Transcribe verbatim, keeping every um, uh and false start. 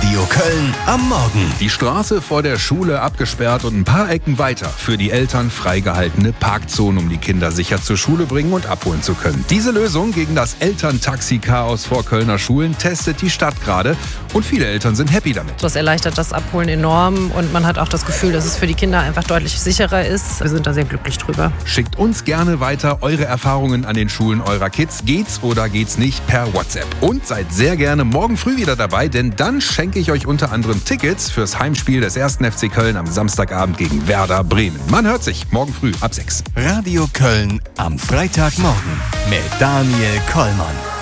Radio Köln am Morgen. Die Straße vor der Schule abgesperrt und ein paar Ecken weiter für die Eltern freigehaltene Parkzonen, um die Kinder sicher zur Schule bringen und abholen zu können. Diese Lösung gegen das Elterntaxi-Chaos vor Kölner Schulen testet die Stadt gerade und viele Eltern sind happy damit. Das erleichtert das Abholen enorm und man hat auch das Gefühl, dass es für die Kinder einfach deutlich sicherer ist. Wir sind da sehr glücklich drüber. Schickt uns gerne weiter eure Erfahrungen an den Schulen eurer Kids. Geht's oder geht's nicht per WhatsApp. Und seid sehr gerne morgen früh wieder dabei, denn dann schenke ich euch unter anderem Tickets fürs Heimspiel des ersten F C Köln am Samstagabend gegen Werder Bremen. Man hört sich morgen früh ab sechs. Radio Köln am Freitagmorgen mit Daniel Kollmann.